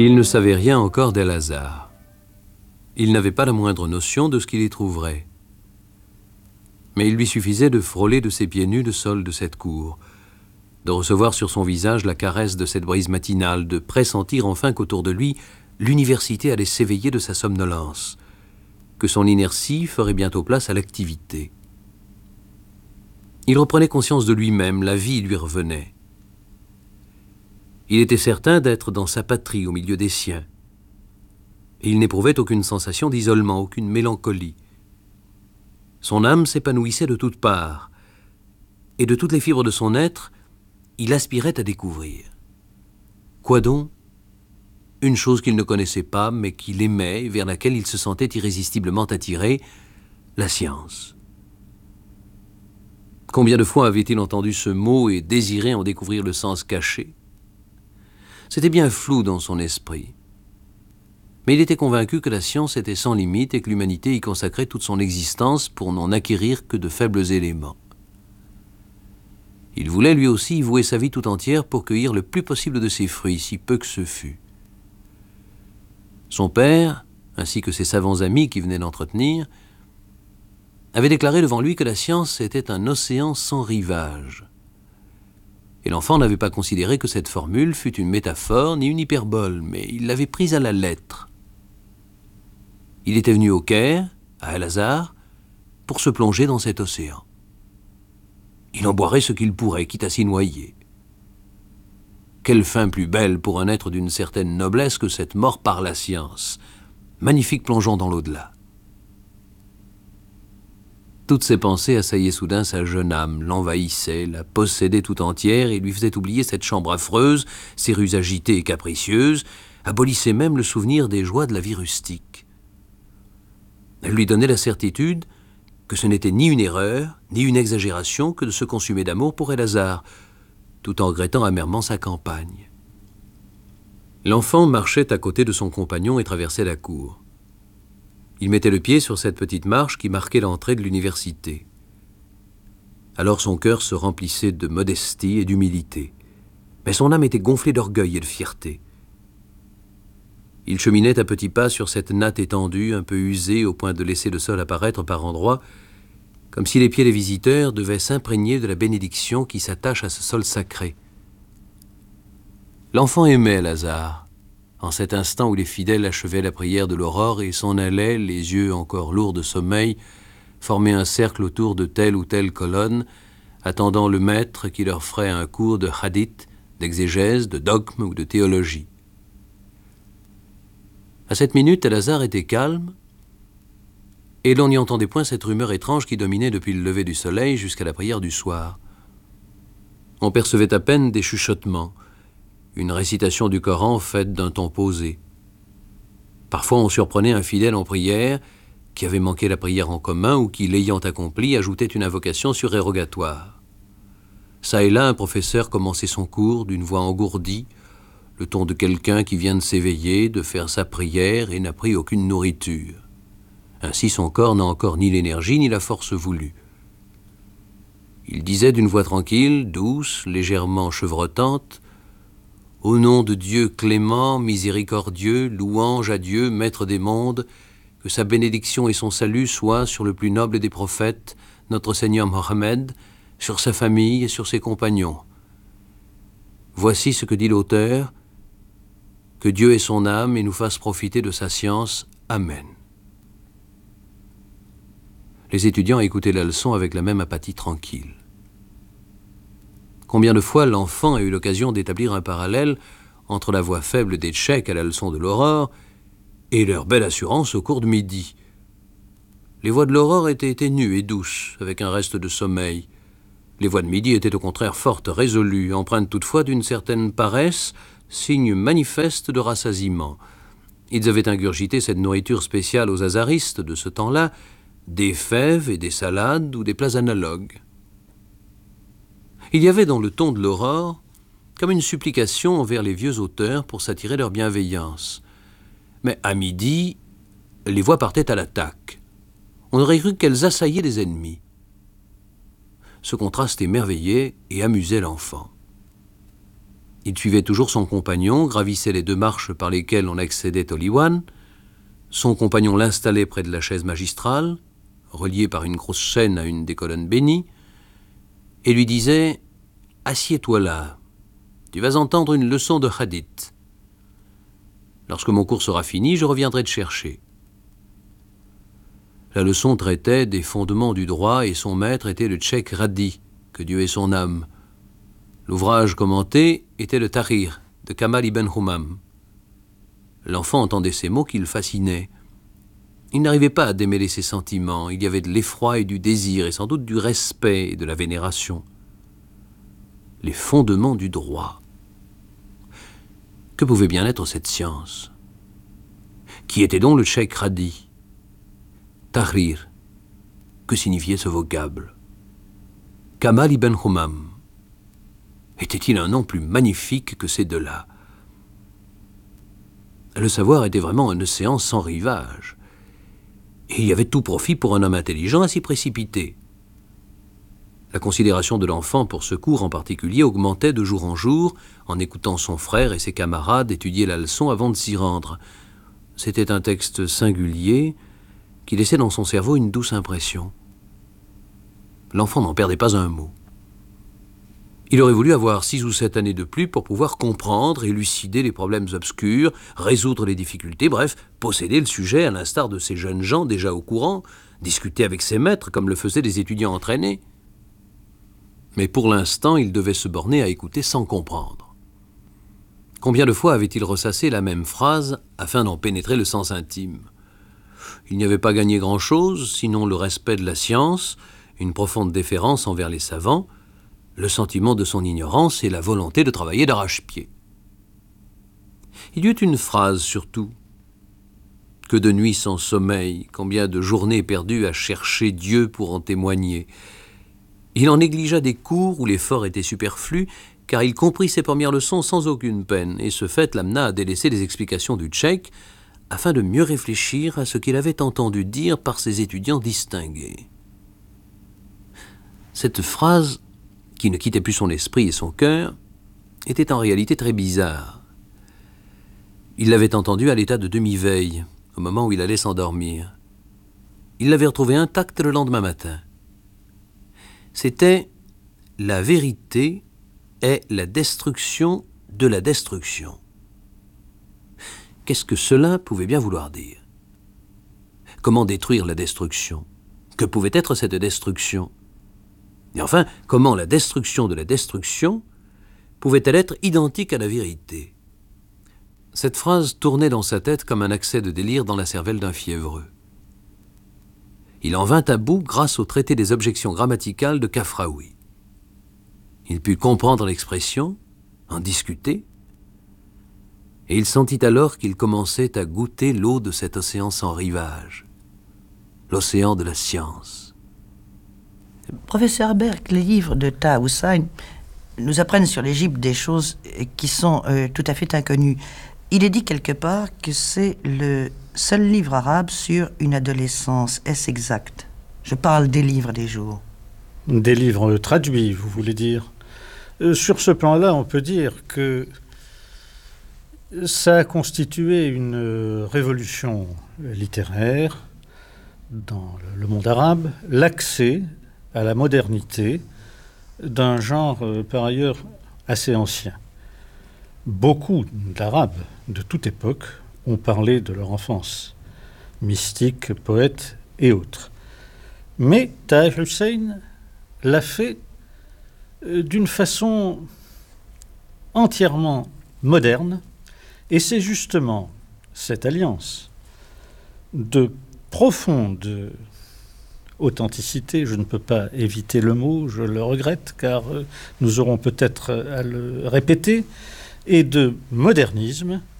Il ne savait rien encore d'El-Hazar. Il n'avait pas la moindre notion de ce qu'il y trouverait. Mais il lui suffisait de frôler de ses pieds nus le sol de cette cour, de recevoir sur son visage la caresse de cette brise matinale, de pressentir enfin qu'autour de lui, l'université allait s'éveiller de sa somnolence, que son inertie ferait bientôt place à l'activité. Il reprenait conscience de lui-même, la vie lui revenait. Il était certain d'être dans sa patrie au milieu des siens, et il n'éprouvait aucune sensation d'isolement, aucune mélancolie. Son âme s'épanouissait de toutes parts, et de toutes les fibres de son être, il aspirait à découvrir. Quoi donc? Une chose qu'il ne connaissait pas, mais qu'il aimait et vers laquelle il se sentait irrésistiblement attiré, la science. Combien de fois avait-il entendu ce mot et désiré en découvrir le sens caché? C'était bien flou dans son esprit. Mais il était convaincu que la science était sans limite et que l'humanité y consacrait toute son existence pour n'en acquérir que de faibles éléments. Il voulait lui aussi y vouer sa vie tout entière pour cueillir le plus possible de ses fruits, si peu que ce fût. Son père, ainsi que ses savants amis qui venaient l'entretenir, avaient déclaré devant lui que la science était un océan sans rivage. Et l'enfant n'avait pas considéré que cette formule fût une métaphore ni une hyperbole, mais il l'avait prise à la lettre. Il était venu au Caire, à El-Hazar, pour se plonger dans cet océan. Il en boirait ce qu'il pourrait, quitte à s'y noyer. Quelle fin plus belle pour un être d'une certaine noblesse que cette mort par la science, magnifique plongeon dans l'au-delà. Toutes ces pensées assaillaient soudain sa jeune âme, l'envahissaient, la possédaient tout entière et lui faisaient oublier cette chambre affreuse, ses rues agitées et capricieuses, abolissaient même le souvenir des joies de la vie rustique. Elle lui donnait la certitude que ce n'était ni une erreur, ni une exagération que de se consumer d'amour pour El-Hazar, tout en regrettant amèrement sa campagne. L'enfant marchait à côté de son compagnon et traversait la cour. Il mettait le pied sur cette petite marche qui marquait l'entrée de l'université. Alors son cœur se remplissait de modestie et d'humilité, mais son âme était gonflée d'orgueil et de fierté. Il cheminait à petits pas sur cette natte étendue, un peu usée au point de laisser le sol apparaître par endroits, comme si les pieds des visiteurs devaient s'imprégner de la bénédiction qui s'attache à ce sol sacré. L'enfant aimait El-Hazar, en cet instant où les fidèles achevaient la prière de l'aurore et s'en allaient, les yeux encore lourds de sommeil, former un cercle autour de telle ou telle colonne, attendant le maître qui leur ferait un cours de hadith, d'exégèse, de dogme ou de théologie. À cette minute, El-Hazar était calme, et l'on n'y entendait point cette rumeur étrange qui dominait depuis le lever du soleil jusqu'à la prière du soir. On percevait à peine des chuchotements, une récitation du Coran faite d'un ton posé. Parfois on surprenait un fidèle en prière, qui avait manqué la prière en commun ou qui, l'ayant accomplie, ajoutait une invocation surérogatoire. Ça et là, un professeur commençait son cours d'une voix engourdie, le ton de quelqu'un qui vient de s'éveiller, de faire sa prière et n'a pris aucune nourriture. Ainsi son corps n'a encore ni l'énergie ni la force voulue. Il disait d'une voix tranquille, douce, légèrement chevrotante, « Au nom de Dieu clément, miséricordieux, louange à Dieu, maître des mondes, que sa bénédiction et son salut soient sur le plus noble des prophètes, notre Seigneur Mohammed, sur sa famille et sur ses compagnons. Voici ce que dit l'auteur, que Dieu ait son âme et nous fasse profiter de sa science. Amen. » Les étudiants écoutaient la leçon avec la même apathie tranquille. Combien de fois l'enfant a eu l'occasion d'établir un parallèle entre la voix faible des Tchèques à la leçon de l'aurore et leur belle assurance au cours de midi. Les voix de l'aurore étaient ténues et douces, avec un reste de sommeil. Les voix de midi étaient au contraire fortes, résolues, empreintes toutefois d'une certaine paresse, signe manifeste de rassasiement. Ils avaient ingurgité cette nourriture spéciale aux hazaristes de ce temps-là, des fèves et des salades ou des plats analogues. Il y avait dans le ton de l'aurore comme une supplication envers les vieux auteurs pour s'attirer leur bienveillance. Mais à midi, les voix partaient à l'attaque. On aurait cru qu'elles assaillaient les ennemis. Ce contraste émerveillait et amusait l'enfant. Il suivait toujours son compagnon, gravissait les 2 marches par lesquelles on accédait au Liwan. Son compagnon l'installait près de la chaise magistrale, reliée par une grosse chaîne à une des colonnes bénies, et lui disait « Assieds-toi là, tu vas entendre une leçon de hadith. Lorsque mon cours sera fini, je reviendrai te chercher. » La leçon traitait des fondements du droit et son maître était le Cheikh Radhi, que Dieu ait son âme. L'ouvrage commenté était le Tahrir de Kamal ibn Humam. L'enfant entendait ces mots qui le fascinaient. Il n'arrivait pas à démêler ses sentiments, il y avait de l'effroi et du désir, et sans doute du respect et de la vénération. Les fondements du droit. Que pouvait bien être cette science? Qui était donc le Cheikh Radhi? Tahrir. Que signifiait ce vocable? Kamal ibn Humam. Était-il un nom plus magnifique que ces 2-là? Le savoir était vraiment un océan sans rivage. Et il y avait tout profit pour un homme intelligent à s'y précipiter. La considération de l'enfant pour ce cours en particulier augmentait de jour en jour en écoutant son frère et ses camarades étudier la leçon avant de s'y rendre. C'était un texte singulier qui laissait dans son cerveau une douce impression. L'enfant n'en perdait pas un mot. Il aurait voulu avoir 6 ou 7 années de plus pour pouvoir comprendre, élucider les problèmes obscurs, résoudre les difficultés, bref, posséder le sujet à l'instar de ces jeunes gens déjà au courant, discuter avec ses maîtres comme le faisaient des étudiants entraînés. Mais pour l'instant, il devait se borner à écouter sans comprendre. Combien de fois avait-il ressassé la même phrase afin d'en pénétrer le sens intime? Il n'y avait pas gagné grand-chose, sinon le respect de la science, une profonde déférence envers les savants, le sentiment de son ignorance et la volonté de travailler d'arrache-pied. Il y eut une phrase surtout. Que de nuits sans sommeil, combien de journées perdues à chercher Dieu pour en témoigner. Il en négligea des cours où l'effort était superflu, car il comprit ses premières leçons sans aucune peine, et ce fait l'amena à délaisser les explications du Cheikh, afin de mieux réfléchir à ce qu'il avait entendu dire par ses étudiants distingués. Cette phrase, qui ne quittait plus son esprit et son cœur, était en réalité très bizarre. Il l'avait entendue à l'état de demi-veille, au moment où il allait s'endormir. Il l'avait retrouvée intacte le lendemain matin. C'était « La vérité est la destruction de la destruction ». Qu'est-ce que cela pouvait bien vouloir dire? Comment détruire la destruction? Que pouvait être cette destruction? Et enfin, comment la destruction de la destruction pouvait-elle être identique à la vérité? Cette phrase tournait dans sa tête comme un accès de délire dans la cervelle d'un fiévreux. Il en vint à bout grâce au traité des objections grammaticales de Kafraoui. Il put comprendre l'expression, en discuter, et il sentit alors qu'il commençait à goûter l'eau de cet océan sans rivage, l'océan de la science. Professeur Berg, les livres de Taha Hussein nous apprennent sur l'Égypte des choses qui sont tout à fait inconnues. Il est dit quelque part que c'est le seul livre arabe sur une adolescence. Est-ce exact? Je parle des livres des jours. Des livres traduits, vous voulez dire? Sur ce plan-là, on peut dire que ça a constitué une révolution littéraire dans le monde arabe, l'accès à la modernité d'un genre par ailleurs assez ancien. Beaucoup d'Arabes de toute époque ont parlé de leur enfance, mystiques, poètes et autres. Mais Taha Hussein l'a fait d'une façon entièrement moderne, et c'est justement cette alliance de profonde authenticité, je ne peux pas éviter le mot, je le regrette, car nous aurons peut-être à le répéter, et de modernisme